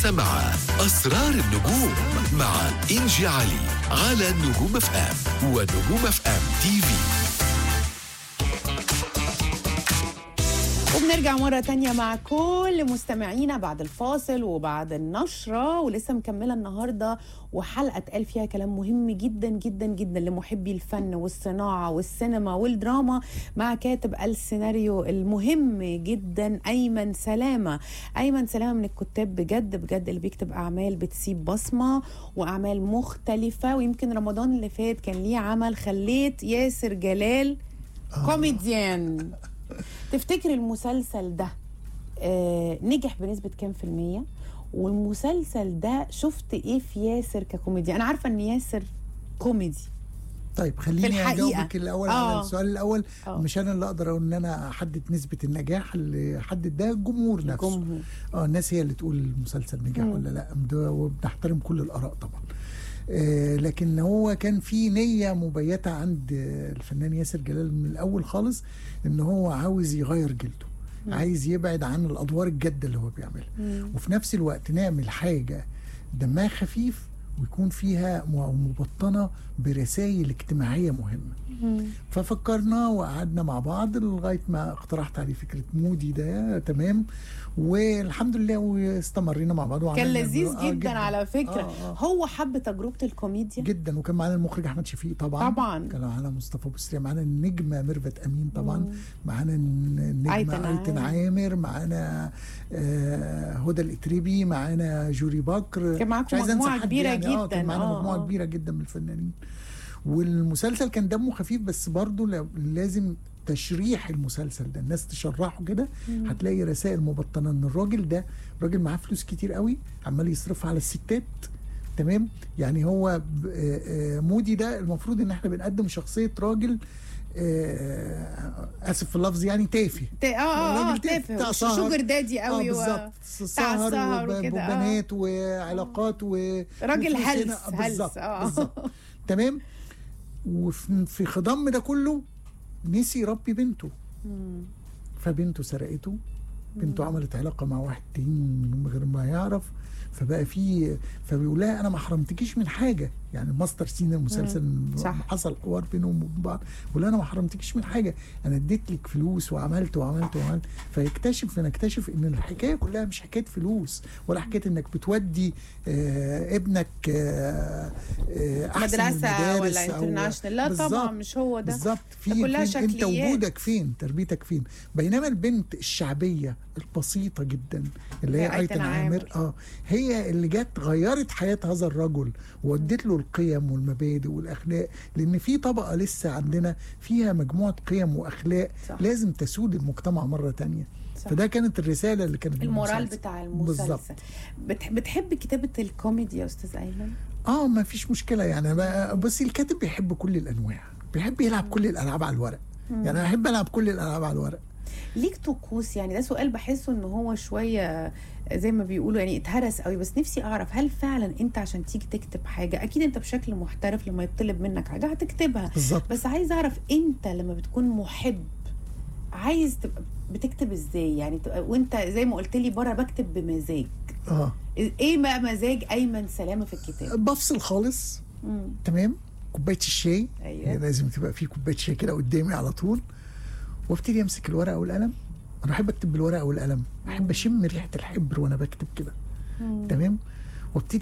مع أسرار النجوم مع إنجي علي على نجوم اف ام ونجوم اف ام تي في. وبنرجع مرة تانية مع كل مستمعينا بعد الفاصل وبعد النشرة، ولسه مكملة النهاردة وحلقة اتقال فيها كلام مهم جدا جدا جدا لمحبي الفن والصناعة والسينما والدراما مع كاتب السيناريو المهم جدا أيمن سلامة. أيمن سلامة من الكتاب بجد بجد اللي بيكتب أعمال بتسيب بصمة وأعمال مختلفة، ويمكن رمضان اللي فات كان ليه عمل خليت ياسر جلال كوميديان. تفتكر المسلسل ده نجح بنسبة كام في المية؟ والمسلسل ده شفت ايه في ياسر ككوميديا؟ انا عارفة ان ياسر كوميدي. طيب خليني اجاوبك الاول على السؤال الاول. مش انا اللي اقدر اقول ان انا احدد نسبة النجاح، اللي حدد ده الجمهور نفسه. الناس هي اللي تقول المسلسل نجح ولا لا، وبنحترم كل الاراء طبعا. لكن هو كان في نية مبيتة عند الفنان ياسر جلال من الأول خالص، إن هو عاوز يغير جلده، عايز يبعد عن الأدوار الجادة اللي هو بيعملها، وفي نفس الوقت نعمل حاجة دمها خفيف ويكون فيها مبطنة برسائل اجتماعية مهمة. ففكرنا وقعدنا مع بعض لغاية ما اقترحت عليه فكرة مودي ده، تمام، والحمد لله واستمرينا مع بعض. كان لذيذ جدا على فكرة. هو حب تجربة الكوميديا جدا، وكان معانا المخرج أحمد شفيق طبعا، كان معانا مصطفى بوسرية، معانا النجمة ميرفت أمين طبعا، معانا النجمة أيتن عامر، معانا هدى الإتريبي، معانا جوري بكر. كان معاكم مجموعة كبيرة يعني جدا. كان معانا مجموعة كبيرة جدا من الفنانين. والمسلسل كان دمه خفيف، بس برضو لازم تشريح المسلسل ده، الناس تشرحه كده هتلاقي رسائل مبطنه ان الراجل ده راجل معاه فلوس كتير قوي عمال يصرفها على الستات، تمام. يعني هو مودي ده المفروض ان احنا بنقدم شخصيه راجل اسف في اللفظ يعني تافه. تافه شوجر دادي قوي بالظبط، سهر وبنات وعلاقات راجل هلس بالظبط تمام. وفي خضم ده كله نسي يربي بنته، فبنته سرقته، بنته عملت علاقه مع واحد تاني من غير ما يعرف، فبيقول لها انا ما حرمتكيش من حاجه. يعني ماستر سين المسلسل حصل حوار بينهم وبين بعض، بيقول انا ما حرمتكيش من حاجه، انا اديت لك فلوس وعملت. فنكتشف ان الحكايه كلها مش حكايه فلوس، ولا حكايه انك بتودي ابنك احسن مدرسه ولا انترناشونال، لا طبعا مش هو ده بالظبط. كلها شكليات، انت وجودك فين، تربيتك فين. بينما البنت الشعبيه البسيطه جدا اللي هي ايتن عامر هي اللي جت غيرت حياه هذا الرجل وودت له القيم والمبادئ والاخلاق، لان في طبقه لسه عندنا فيها مجموعه قيم واخلاق لازم تسود المجتمع مره تانية. فده كانت الرساله اللي كانت المورال بتاع المسلسل بالظبط. بتحب كتابه الكوميديا يا استاذ ايمن؟ ما فيش مشكله يعني. بصي الكاتب بيحب كل الانواع، بيحب يلعب كل الالعاب على الورق. يعني انا احب العب كل الالعاب على الورق. ليك طقوس؟ يعني ده سؤال بحسه ان هو شويه زي ما بيقولوا يعني اتهرس قوي، بس نفسي اعرف هل فعلا انت عشان تيجي تكتب حاجه، اكيد انت بشكل محترف لما يطلب منك حاجه هتكتبها بالزبط. بس عايز اعرف انت لما بتكون محب عايز تبقى بتكتب ازاي؟ يعني وانت زي ما قلت لي بره بكتب بمزاج. ايه بقى مزاج ايمن سلامه في الكتاب؟ بفصل خالص. تمام. كوبايه الشاي. أيوة. لازم تبقى في كوبايه شاي كده قدامي على طول، وابتدي امسك الورقه والقلم. انا بحب اكتب بالورقه والقلم، بحب اشم ريحه الحبر وانا بكتب كده، تمام. وابتدي